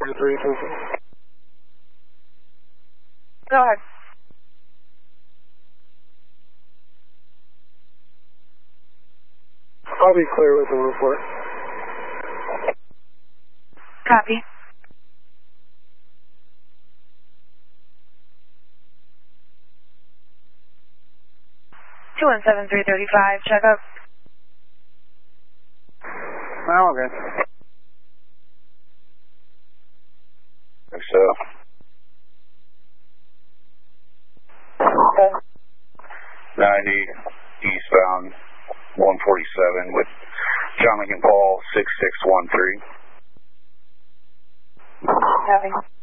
Go ahead. I'll be clear with the report. Copy. Two 17335. Check up. Oh, okay. So. Okay. 90 eastbound 147 with John Lincoln Paul 6613. Copy.